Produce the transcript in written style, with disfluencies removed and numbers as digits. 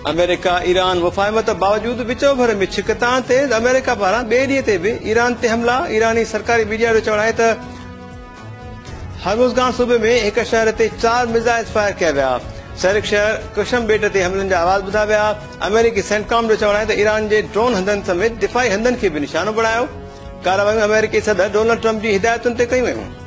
America Iran मुफ़ाहिमत बावजूद विचो भर में छिकतां ते अमेरिका पारां ॿिए ॾींहं ते बि ईरान ते हमला। ईरानी सरकारी मीडिया जो चवणु आहे त हर्मुज़गान सूबे में हिक शहर ते 4 मिज़ाइल फायर कया विया। सैरिक शहर कुशम बेट ते हमलनि जा आवाज़ ॿुधा विया। अमेरिकी सेंटकॉम जो चवणु आहे त ईरान जे ड्रोन हंधनि समेत दिफ़ाई हंधनि खे बि निशानो बणायो। कार्रवायूं अमेरिकी सदर डोनाल्ड ट्रंप जी हिदायतुनि ते कयूं वयूं।